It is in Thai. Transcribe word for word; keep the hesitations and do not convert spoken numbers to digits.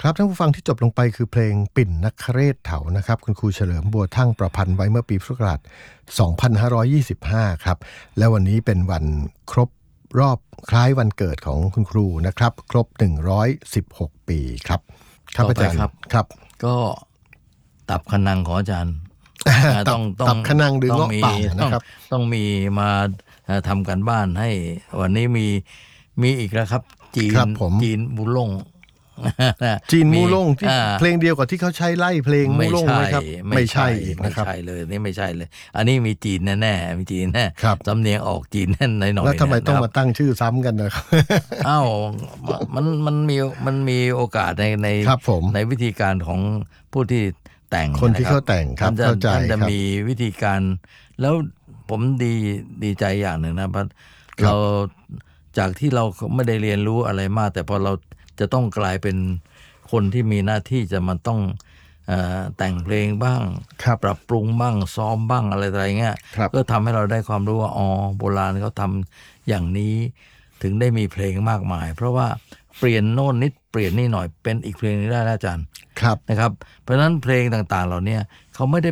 ครับท่านผู้ฟังที่จบลงไปคือเพลงปิ่นนคเรศเถานะครับคุณครูเฉลิมบัวทั่งประพันธ์ไว้เมื่อปีพุทธศักราชสองพันห้าร้อยยี่สิบห้าครับและวันนี้เป็นวันครบรอบคล้ายวันเกิดของคุณครูนะครับครบหนึ่งร้อยสิบหกปีครับครับอาจารย์ครับก็ตับขนังของอาจารย์ต้องตับขนังหรือเงาะป่านะครับต้องมีมาทำกันบ้านให้วันนี้มีมีอีกแล้วครับจีนจีนบุล่งจีนมูล่งที่เพลงเดียวกับที่เขาใช้ไล่เพลงมูล่งไหมครับไม่ใช่นะครับไม่ใช่เลยนี่ไม่ใช่เลยอันนี้มีจีนแน่ๆมีจีนแน่สำเนียงออกจีนแน่หน่อยๆแล้วทำไมต้องมาตั้งชื่อซ้ำกันนะครับอ้าวมันมันมีมันมีโอกาสในในในวิธีการของผู้ที่แต่งคนที่เขาแต่งครับเข้าใจครับจะมีวิธีการแล้วผมดีดีใจอย่างหนึ่งนะเพราะเราจากที่เราไม่ได้เรียนรู้อะไรมากแต่พอเราจะต้องกลายเป็นคนที่มีหน้าที่จะมันต้องเอ่อแต่งเพลงบ้างปรับปรุงบ้างซ้อมบ้างอะไรอะไรเงี้ยก็ทำให้เราได้ความรู้ว่าอ๋อโบราณเขาทำอย่างนี้ถึงได้มีเพลงมากมายเพราะว่าเปลี่ยนโน่นนิดเปลี่ยนนี่หน่อยเป็นอีกเพลงนึงได้อาจารย์นะครับเพราะฉะนั้นเพลงต่างๆเหล่านี้เขาไม่ได้